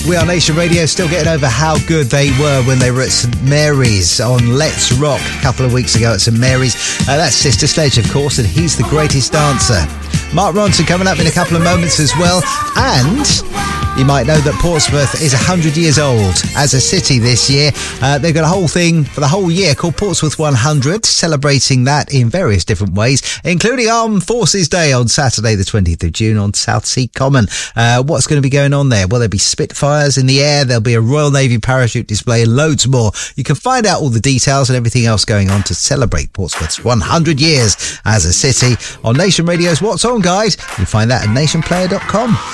We are Nation Radio, still getting over how good they were when they were at St Mary's on Let's Rock a couple of weeks ago at St Mary's. That's Sister Sledge, of course, and he's the greatest dancer. Mark Ronson coming up in a couple of moments as well. And you might know that Portsmouth is 100 years old as a city this year. They've got a whole thing for the whole year called Portsmouth 100, celebrating that in various different ways, including Armed Forces Day on Saturday the 20th of June on Southsea Common. What's going to be going on there? Well, there'll be Spitfires in the air, there'll be a Royal Navy parachute display and loads more. You can find out all the details and everything else going on to celebrate Portsmouth's 100 years as a city on Nation Radio's What's On Guide. You'll find that at nationplayer.com.